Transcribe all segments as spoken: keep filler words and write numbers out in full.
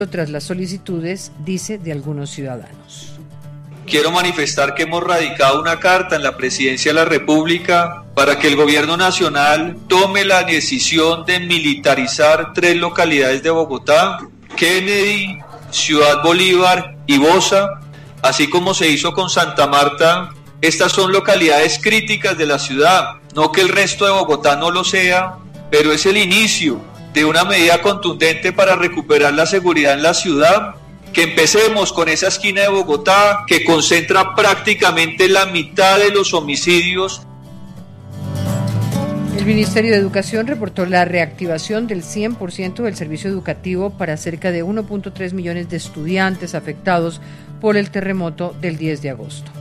tras las solicitudes, dice, de algunos ciudadanos. Quiero manifestar que hemos radicado una carta en la Presidencia de la República para que el Gobierno Nacional tome la decisión de militarizar tres localidades de Bogotá, Kennedy, Ciudad Bolívar y Bosa, así como se hizo con Santa Marta. Estas son localidades críticas de la ciudad, no que el resto de Bogotá no lo sea, pero es el inicio de una medida contundente para recuperar la seguridad en la ciudad. Que empecemos con esa esquina de Bogotá que concentra prácticamente la mitad de los homicidios. El Ministerio de Educación reportó la reactivación del cien por ciento del servicio educativo para cerca de uno punto tres millones de estudiantes afectados por el terremoto del diez de agosto.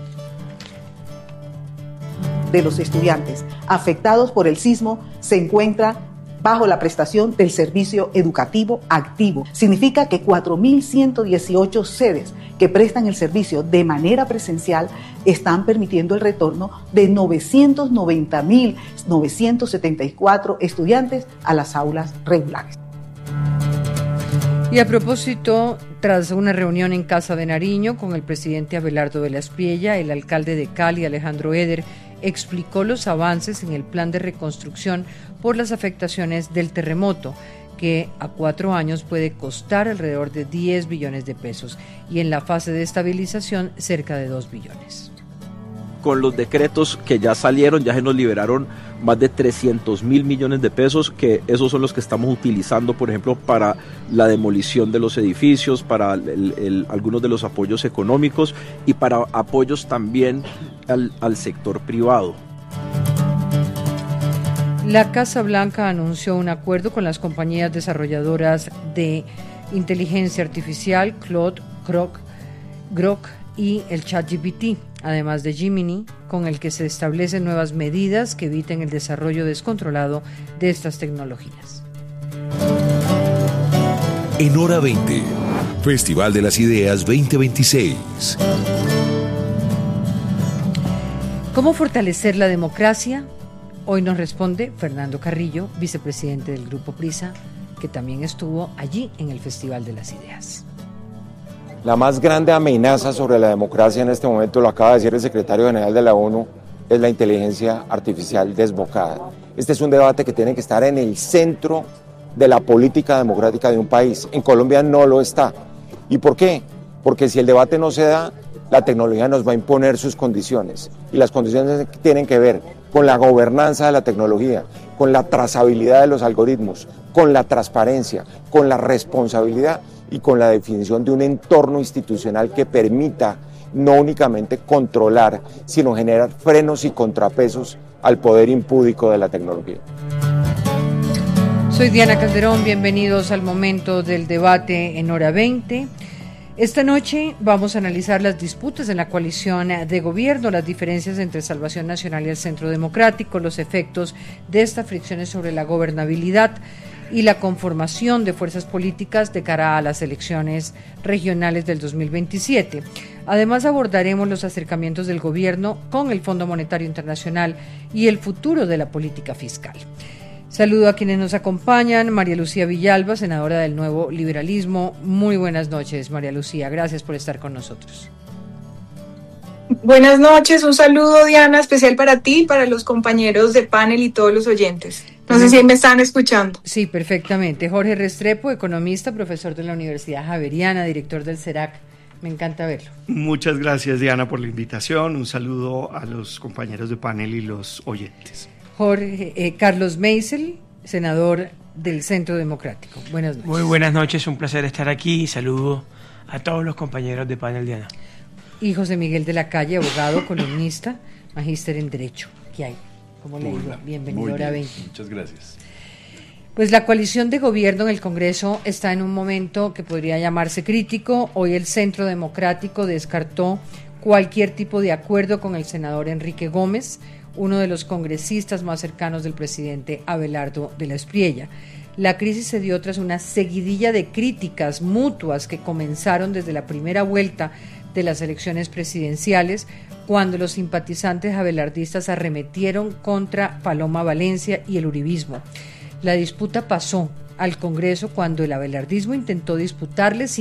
De los estudiantes afectados por el sismo se encuentra bajo la prestación del servicio educativo activo. Significa que cuatro mil ciento dieciocho sedes que prestan el servicio de manera presencial están permitiendo el retorno de novecientos noventa mil novecientos setenta y cuatro estudiantes a las aulas regulares. Y a propósito, tras una reunión en Casa de Nariño con el presidente Abelardo de la Espriella, el alcalde de Cali, Alejandro Eder, explicó los avances en el plan de reconstrucción por las afectaciones del terremoto, que a cuatro años puede costar alrededor de diez billones de pesos y en la fase de estabilización cerca de dos billones. Con los decretos que ya salieron, ya se nos liberaron más de trescientos mil millones de pesos, que esos son los que estamos utilizando, por ejemplo, para la demolición de los edificios, para el, el, algunos de los apoyos económicos y para apoyos también al, al sector privado. La Casa Blanca anunció un acuerdo con las compañías desarrolladoras de inteligencia artificial Claude, Grok, Grok y el ChatGPT, además de Gemini, con el que se establecen nuevas medidas que eviten el desarrollo descontrolado de estas tecnologías. En Hora veinte, Festival de las Ideas veinte veintiséis. ¿Cómo fortalecer la democracia? Hoy nos responde Fernando Carrillo, vicepresidente del Grupo Prisa, que también estuvo allí en el Festival de las Ideas. La más grande amenaza sobre la democracia en este momento, lo acaba de decir el secretario general de la ONU, es la inteligencia artificial desbocada. Este es un debate que tiene que estar en el centro de la política democrática de un país. En Colombia no lo está. ¿Y por qué? Porque si el debate no se da, la tecnología nos va a imponer sus condiciones. Y las condiciones tienen que ver con la gobernanza de la tecnología, con la trazabilidad de los algoritmos, con la transparencia, con la responsabilidad y con la definición de un entorno institucional que permita no únicamente controlar, sino generar frenos y contrapesos al poder impúdico de la tecnología. Soy Diana Calderón, bienvenidos al momento del debate en Hora veinte. Esta noche vamos a analizar las disputas en la coalición de gobierno, las diferencias entre Salvación Nacional y el Centro Democrático, los efectos de estas fricciones sobre la gobernabilidad y la conformación de fuerzas políticas de cara a las elecciones regionales del dos mil veintisiete. Además, abordaremos los acercamientos del gobierno con el Fondo Monetario Internacional y el futuro de la política fiscal. Saludo a quienes nos acompañan. María Lucía Villalba, senadora del Nuevo Liberalismo. Muy buenas noches, María Lucía. Gracias por estar con nosotros. Buenas noches, un saludo, Diana, especial para ti, para los compañeros de panel y todos los oyentes. No sé si me están escuchando. Sí, perfectamente. Jorge Restrepo, economista, profesor de la Universidad Javeriana, director del CERAC. Me encanta verlo. Muchas gracias, Diana, por la invitación. Un saludo a los compañeros de panel y los oyentes. Jorge, eh, Carlos Meisel, senador del Centro Democrático. Buenas noches. Muy buenas noches, un placer estar aquí y saludo a todos los compañeros de panel, Diana. Y José Miguel de la Calle, abogado, columnista, magíster en Derecho. ¿Qué hay? ¿Cómo le digo? Bienvenido a Hora veinte. Muchas gracias. Pues la coalición de gobierno en el Congreso está en un momento que podría llamarse crítico. Hoy el Centro Democrático descartó cualquier tipo de acuerdo con el senador Enrique Gómez, uno de los congresistas más cercanos del presidente Abelardo de la Espriella. La crisis se dio tras una seguidilla de críticas mutuas que comenzaron desde la primera vuelta de las elecciones presidenciales, cuando los simpatizantes abelardistas arremetieron contra Paloma Valencia y el uribismo. La disputa pasó al Congreso cuando el abelardismo intentó disputarles